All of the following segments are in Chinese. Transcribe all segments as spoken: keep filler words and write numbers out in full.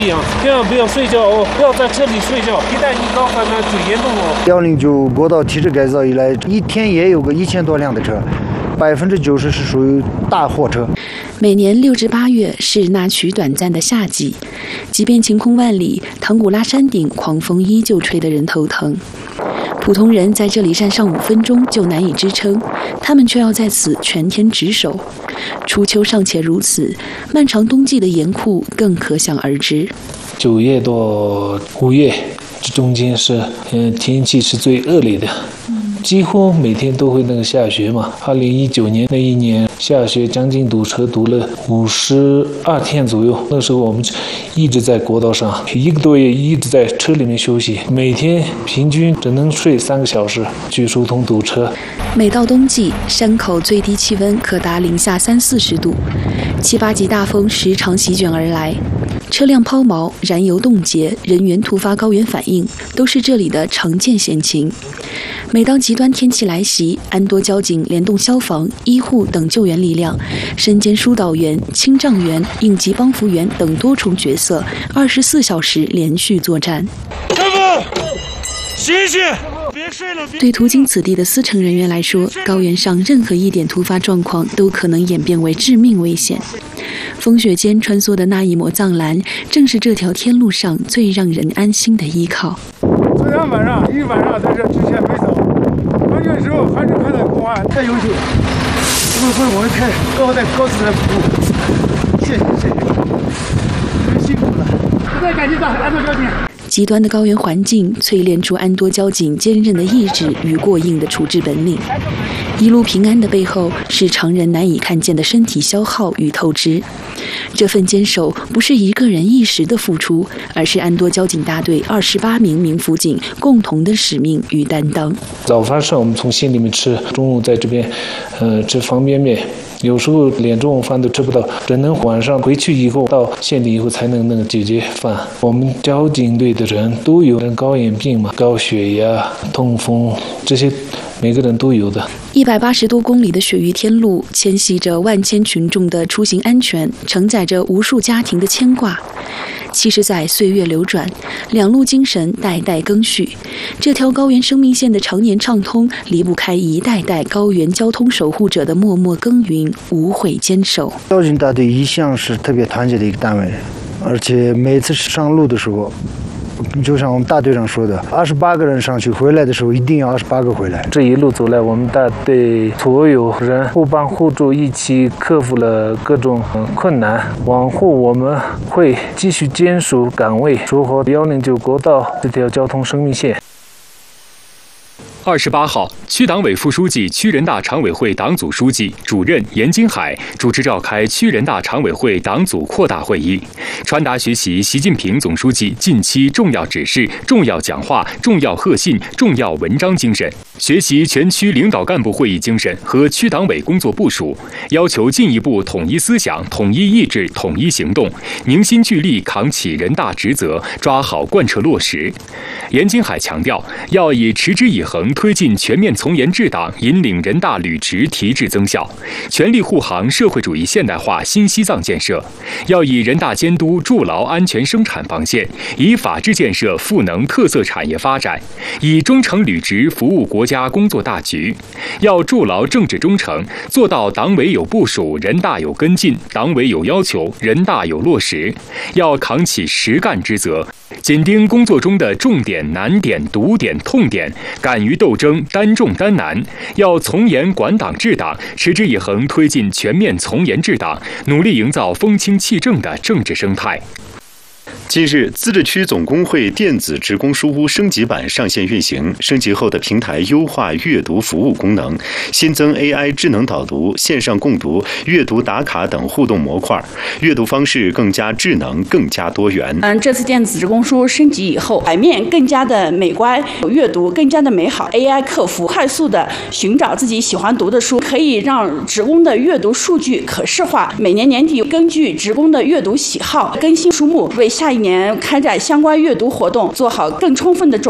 千万不要睡觉哦，不要在车里睡觉，一旦一高反呢就严重哦。 幺零九国道体制改造以来，一天也有个一千多辆的车，百分之九十是属于大货车。 每年六至八月是那曲短暂的夏季，即便晴空万里，唐古拉山顶狂风依旧吹得人头疼。普通人在这里站上五分钟就难以支撑，他们却要在此全天值守。初秋尚且如此，漫长冬季的严酷更可想而知。 九月到五月这中间是，嗯，天气是最恶劣的，几乎每天都会那个下雪嘛。二零一九年那一年下雪将近堵车，堵了五十二天左右。那时候我们一直在国道上，一个多月一直在车里面休息，每天平均只能睡三个小时，去疏通堵车。 每到冬季，山口最低气温可达零下三四十度，七八级大风时常席卷而来。车辆抛锚、燃油冻结、人员突发高原反应，都是这里的常见险情。每当极端天气来袭，安多交警联动消防、医护等救援力量，身兼疏导员、清障员、应急帮扶员等多重角色，二十四小时连续作战。 师傅，醒醒！别睡了！ 对途经此地的司乘人员来说，高原上任何一点突发状况都可能演变为致命危险。风雪间穿梭的那一抹藏蓝，正是这条天路上最让人安心的依靠。 昨天晚上一晚上在这之前没走，关键时候还是看到公安太优秀了，为为我们开高在高质量服务，谢谢谢谢，你们辛苦了，实在感谢到安多交警。 极端的高原环境淬炼出安多交警坚韧的意志与过硬的处置本领。一路平安的背后，是常人难以看见的身体消耗与透支。这份坚守不是一个人一时的付出，而是安多交警大队二十八名民辅警共同的使命与担当。 早饭上我们从县里面吃，中午在这边，呃，吃方便面。有时候连中午饭都吃不到，只能晚上回去以后到县里以后才能那个解决饭。我们交警队的人都有人高原病嘛，高血压、痛风这些，每个人都有的。 一百八十多公里的雪域天路，牵系着万千群众的出行安全，承载着无数家庭的牵挂。七十载岁月流转，两路精神代代更续。这条高原生命线的常年畅通，离不开一代代高原交通守护者的默默耕耘、无悔坚守。 交警大队一向是特别团结的一个单位，而且每次上路的时候，就像我们大队长说的，二十八个人上去，回来的时候一定要二十八个回来。 这一路走来，我们大队所有人互帮互助，一起克服了各种困难。往后我们会继续坚守岗位，守好幺零九国道这条交通生命线。 二十八号，区党委副书记、区人大常委会党组书记、主任严金海主持召开区人大常委会党组扩大会议，传达学习习近平总书记近期重要指示、重要讲话、重要贺信、重要文章精神，学习全区领导干部会议精神和区党委工作部署，要求进一步统一思想、统一意志、统一行动，凝心聚力扛起人大职责，抓好贯彻落实。严金海强调，要以持之以恒推进全面从严治党，引领人大履职提质增效，全力护航社会主义现代化新西藏建设。要以人大监督筑牢安全生产防线，以法治建设赋能特色产业发展，以忠诚履职服务国家工作大局。要筑牢政治忠诚，做到党委有部署，人大有跟进；党委有要求，人大有落实。要扛起实干之责，紧盯工作中的重点、难点、毒点、痛点，敢于斗争，担重担难。要从严管党治党，持之以恒推进全面从严治党，努力营造风清气正的政治生态。 近日，自治区总工会电子职工书屋升级版上线运行。升级后的平台优化阅读服务功能，新增 A I 智能导读、线上共读、阅读打卡等互动模块，阅读方式更加智能、更加多元。 嗯，这次电子职工书升级以后，版面更加的美观，阅读更加的美好。A I 客服快速的寻找自己喜欢读的书，可以让职工的阅读数据可视化。每年年底根据职工的阅读喜好更新书目，为下一年开展相关阅读活动做好更充分的准备。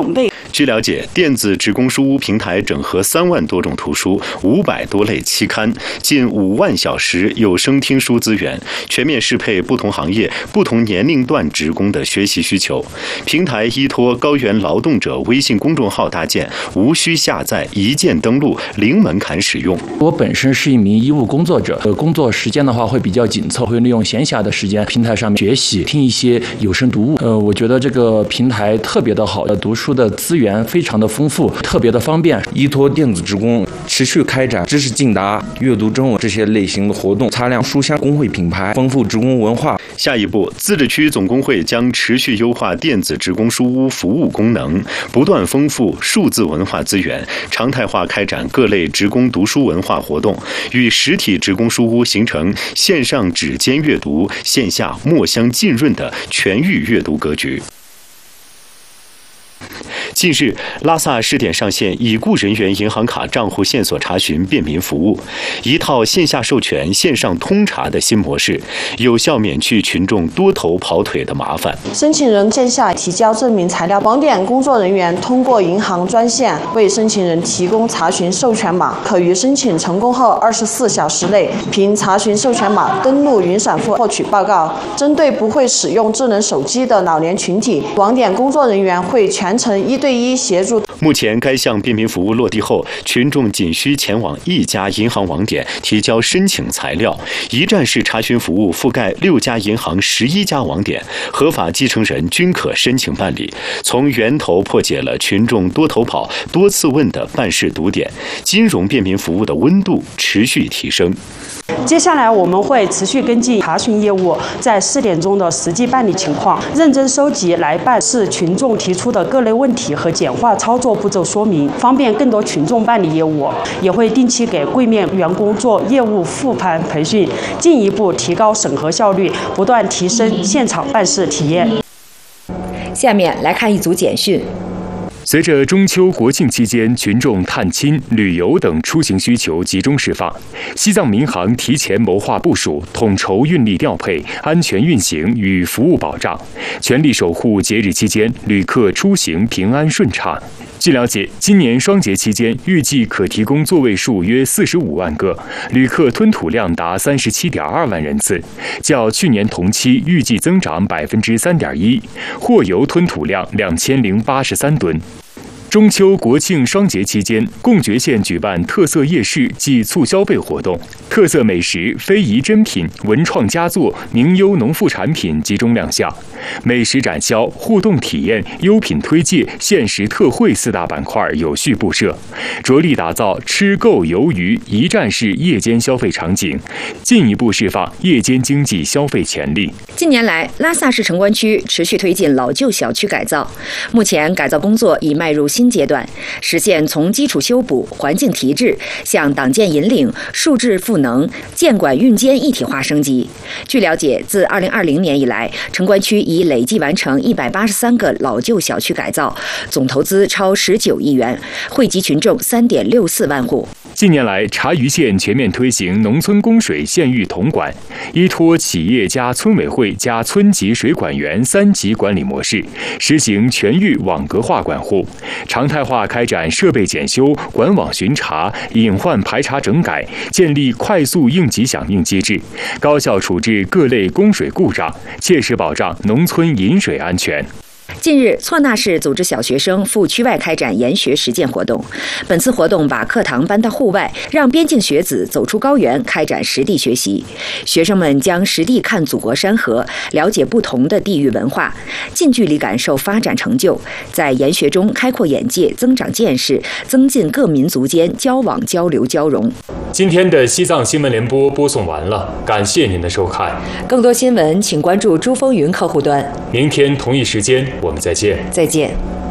据了解，电子职工书屋平台整合三万多种图书、五百多类期刊、近五万小时有声听书资源，全面适配不同行业、不同年龄段职工的学习需求。平台依托高原劳动者微信公众号搭建，无需下载，一键登录，零门槛使用。 我本身是一名医务工作者，呃，工作时间的话会比较紧凑，会利用闲暇的时间平台上面学习，听一些有声读物。呃，我觉得这个平台特别的好，呃，读书的资源非常的丰富，特别的方便。 依托电子职工持续开展知识竞答、阅读征文这些类型的活动，擦亮书香工会品牌，丰富职工文化。 下一步，自治区总工会将持续优化电子职工书屋服务功能，不断丰富数字文化资源，常态化开展各类职工读书文化活动，与实体职工书屋形成线上指尖阅读、线下墨香浸润的全域阅读格局。近日，拉萨试点上线已故人员银行卡账户线索查询便民服务，一套线下授权、线上通查的新模式，有效免去群众多头跑腿的麻烦。 申请人线下提交证明材料，网点工作人员通过银行专线为申请人提供查询授权码，可于申请成功后二十四小时内凭查询授权码登录云闪付获取报告。针对不会使用智能手机的老年群体，网点工作人员会全程一对一协助。 目前该项便民服务落地后，群众仅需前往一家银行网点提交申请材料，一站式查询服务覆盖六家银行十一家网点，合法继承人均可申请办理，从源头破解了群众多头跑、多次问的办事堵点，金融便民服务的温度持续提升。 接下来我们会持续跟进查询业务在试点中的实际办理情况，认真收集来办事群众提出的各类问题和简化操作步骤说明，方便更多群众办理业务。也会定期给柜面员工做业务复盘培训，进一步提高审核效率，不断提升现场办事体验。 下面来看一组简讯。 随着中秋国庆期间群众探亲、旅游等出行需求集中释放，西藏民航提前谋划部署，统筹运力调配、安全运行与服务保障，全力守护节日期间旅客出行平安顺畅。据了解，今年双节期间预计可提供座位数约四十五万个，旅客吞吐量达三十七点二万人次，较去年同期预计增长百分之三点一，货邮吞吐量两千零八十三吨。中秋国庆双节期间，贡觉县举办特色夜市暨促消费活动，特色美食、非遗珍品、文创佳作、名优农副产品集中亮相，美食展销、互动体验、优品推介、限时特惠四大板块有序布设，着力打造吃购游娱一站式夜间消费场景，进一步释放夜间经济消费潜力。 近年来，拉萨市城关区持续推进老旧小区改造，目前改造工作已迈入新阶段，实现从基础修补、环境提质向党建引领、数质赋能、建管运监一体化升级。据了解，自二零二零年以来，城关区已累计完成一百八十三个老旧小区改造，总投资超十九亿元，惠及群众三点六四万户。 近年来，察隅县全面推行农村供水县域统管，依托企业加村委会加村级水管员三级管理模式，实行全域网格化管护，常态化开展设备检修、管网巡查、隐患排查整改，建立快速应急响应机制，高效处置各类供水故障，切实保障农村饮水安全。 近日，错那市组织小学生赴区外开展研学实践活动。本次活动把课堂搬到户外，让边境学子走出高原，开展实地学习。学生们将实地看祖国山河，了解不同的地域文化，近距离感受发展成就，在研学中开阔眼界、增长见识，增进各民族间交往、交流、交融。 今天的西藏新闻联播播送完了，感谢您的收看。 更多新闻，请关注珠风云客户端。 明天同一时间，我们再见。 再见。